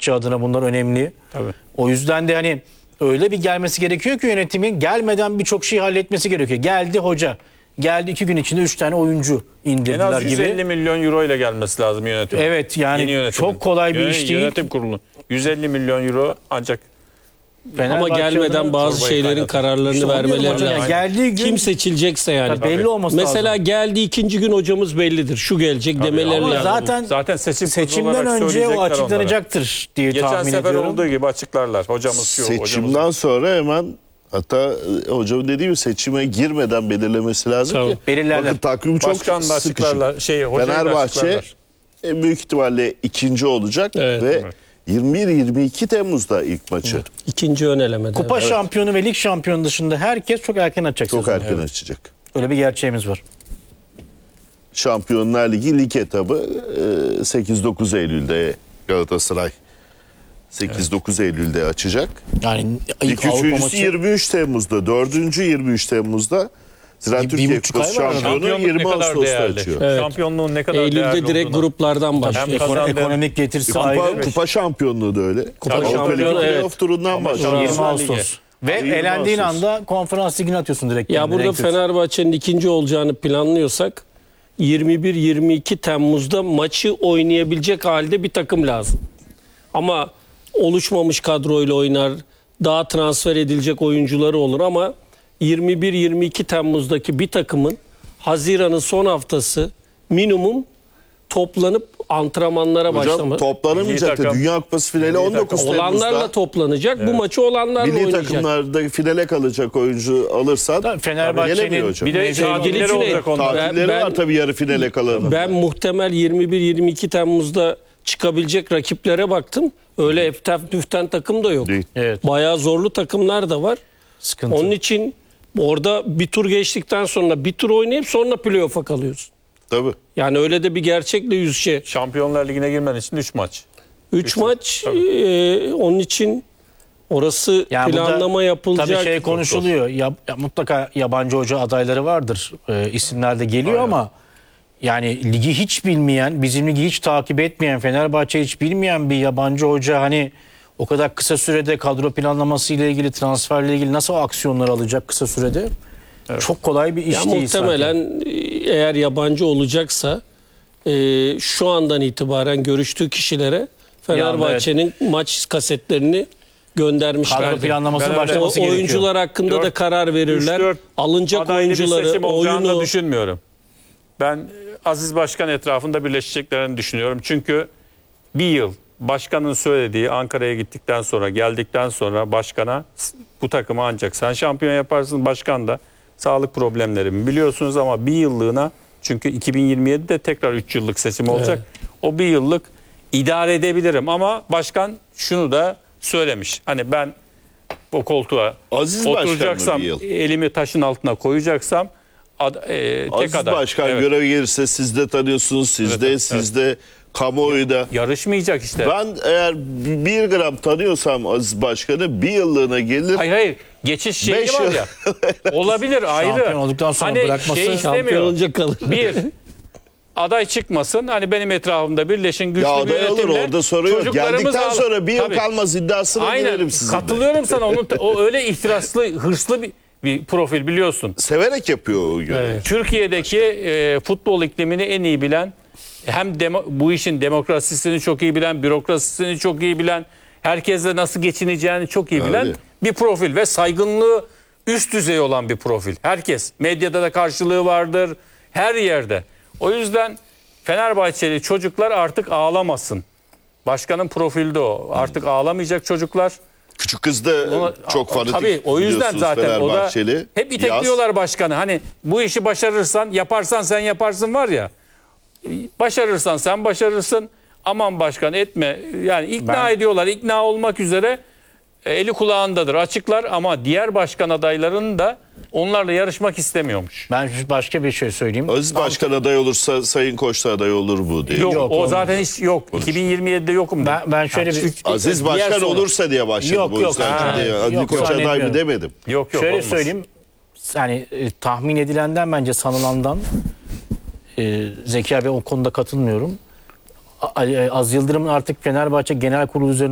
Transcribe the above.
Fenerbahçe adına bunlar önemli. Tabii. O yüzden de hani öyle bir gelmesi gerekiyor ki yönetimin gelmeden birçok şeyi halletmesi gerekiyor. Geldi hoca. Geldi 2 gün içinde 3 tane oyuncu En indirdiler az 150 gibi. milyon euro ile gelmesi lazım yönetim. Evet yani Yeni yönetimin. çok kolay bir iş değil. Yönetim kurulu. 150 milyon euro ancak Ama Fenerbahçe gelmeden adına bazı çorbayı şeylerin kaynatır. kararlarını İşte onu diyorum vermeleri hocam, lazım. geldiği gün Kim seçilecekse yani. tabii belli olması Mesela lazım. geldi ikinci gün hocamız bellidir. Şu gelecek demeleri Ama lazım. zaten seçimden seçimden önce o söyleyecekler açıklanacaktır diye Geçen tahmin sefer ediyorum. olduğu gibi açıklarlar. Hocamız şu, hocamız Seçimden sonra hemen, hatta hocam dediği gibi seçime girmeden belirlemesi lazım Tabii. ki. Belirlerler. Bakın takvim çok Başkan da sıkışık. açıklarlar. Hocayı da Fenerbahçe açıklarlar. büyük ihtimalle ikinci olacak Evet, ve evet. 21-22 Temmuz'da ilk maçı. İkinci ön elemede. Kupa şampiyonu ve lig şampiyonu dışında herkes çok erken açacak Çok sezonu. erken açacak. Öyle bir gerçeğimiz var. Şampiyonlar Ligi lig etabı 8-9 Eylül'de Galatasaray 8-9 Eylül'de açacak. Yani İlk ilk Avrupa üçüncüsü maçı 23 Temmuz'da, dördüncü 23 Temmuz'da. Zira Bir Türkiye buçuk ay Kupası var arada. şampiyonu Şampiyonluk 20 ne kadar Ağustos'ta değerli. açıyor. Evet. Şampiyonluğun ne kadar değerli Eylül'de direkt olduğunu. gruplardan başlıyor. Hem kazandı. ekonomik getirisi ayrı. Kupa şampiyonluğu da öyle. Kupa Avrupa Ligi şampiyonu, evet. playoff turundan başlıyor. Şampiyonlar 20 Ağustos. Ve 20 elendiğin Ağustos. anda konferans ligine atıyorsun direkt. Ya kendini, burada direkt atıyorsun. Fenerbahçe'nin ikinci olacağını planlıyorsak 21-22 Temmuz'da maçı oynayabilecek halde bir takım lazım. Ama oluşmamış kadroyla oynar, daha transfer edilecek oyuncuları olur ama 21-22 Temmuz'daki bir takımın Haziran'ın son haftası minimum toplanıp antrenmanlara Hocam başlaması. toplanamayacak da Milli takım. Dünya Kupası finali Milli 19 takım. Olanlarla Temmuz'da. toplanacak. Bu maçı olanlarla Milli oynayacak. takımlarda finale kalacak oyuncu alırsan Tabii Fenerbahçe'nin gelemiyor hocam. Bir de Sevgili tatilleri Cüneyt, olacak onlar. Tatilleri Ben- var tabii yarı finale kalan. Ben muhtemel 21-22 Temmuz'da çıkabilecek rakiplere baktım. Öyle eften tüften takım da yok. Değil. Evet. Bayağı zorlu takımlar da var. Sıkıntı. Onun için orada bir tur geçtikten sonra bir tur oynayıp sonra playoff'a kalıyorsun. Tabii. Yani öyle de bir gerçekle yüz şey. Şampiyonlar Ligi'ne girmen için 3 maç. 3 maç tabii. onun için orası Yani planlama burada yapılacak. Tabii şey konuşuluyor. Mutlaka yabancı hoca adayları vardır. İsimler de geliyor Aynen. ama yani ligi hiç bilmeyen, bizim ligi hiç takip etmeyen, Fenerbahçe hiç bilmeyen bir yabancı hoca hani o kadar kısa sürede kadro planlaması ile ilgili, transferle ilgili nasıl aksiyonlar alacak kısa sürede? Çok kolay bir iş Ya değil muhtemelen eğer yabancı olacaksa şu andan itibaren görüştüğü kişilere Fenerbahçe'nin maç kasetlerini göndermişler. Kadro planlaması Ben başlaması O gerekiyor. oyuncular hakkında da Dört- karar verirler. 3-4 Alınacak adaylı bir oyuncuları, seçim olacağını da oyunu düşünmüyorum. Ben Aziz Başkan etrafında birleşeceklerini düşünüyorum. Çünkü bir yıl başkanın söylediği Ankara'ya gittikten sonra geldikten sonra başkana bu takımı ancak sen şampiyon yaparsın, başkan da sağlık problemlerimi biliyorsunuz ama bir yıllığına, çünkü 2027'de tekrar 3 yıllık seçim olacak. O bir yıllık idare edebilirim ama başkan şunu da söylemiş. Hani ben o koltuğa Aziz Başkan mı oturacaksam, bir yıl? elimi taşın altına koyacaksam tek Aziz aday. Başkan Evet. görevi gelirse siz de tanıyorsunuz, siz de kamuoyu da. Yarışmayacak işte. Ben eğer 1 gram tanıyorsam Aziz Başkan'ı bir yıllığına gelir. Hayır. Geçiş şeyi Beş var yıl. ya. Olabilir ayrı. Şampiyon olduktan sonra hani bırakması şey şampiyon istemiyor. olunca kalır. Bir, aday çıkmasın. Hani benim etrafımda birleşin, güçlü Ya bir aday olur, yönetimle. orada soru yok. çocuklarımız Geldikten al- sonra bir yıl Tabii. kalmaz iddiasını Aynen. veririm size. Katılıyorum sana. O öyle ihtiraslı, hırslı bir profil biliyorsun. Severek yapıyor o görevi. Türkiye'deki futbol iklimini en iyi bilen, hem bu işin demokrasisini çok iyi bilen, bürokrasisini çok iyi bilen, herkesle nasıl geçineceğini çok iyi bilen Öyle. bir profil ve saygınlığı üst düzey olan bir profil. Herkes, medyada da karşılığı vardır, her yerde. O yüzden Fenerbahçeli çocuklar artık ağlamasın. Başkanın profili de o. Artık ağlamayacak çocuklar. Küçük kız da Ona- çok fanatik. Tabii o yüzden biliyorsunuz, zaten o da Fenerbahçeli. hep itekliyorlar başkanı. Hani bu işi başarırsan, yaparsan sen yaparsın var ya. Başarırsan sen başarırsın. Aman başkan etme. Yani ikna ediyorlar. İkna olmak üzere eli kulağındadır. Açıklar ama diğer başkan adaylarının da onlarla yarışmak istemiyormuş. Ben başka bir şey söyleyeyim. Aziz Başkan aday olursa Sayın Koç da aday olur bu diye. Yok, Yok, o olmaz. zaten hiç yok. 2027'de yokum. Ben şöyle bir Aziz Diğer Başkan soru. olursa diye başladım. Yok, o yok. yüzden Ha, şimdi Ali yok, Koç aday mı zannetmiyorum. demedim. Yok şöyle olmaz. söyleyeyim. Yani tahmin edilenden bence sanılandan Zeki abi o konuda katılmıyorum. Az Yıldırım'ın artık Fenerbahçe Genel Kurulu üzerinde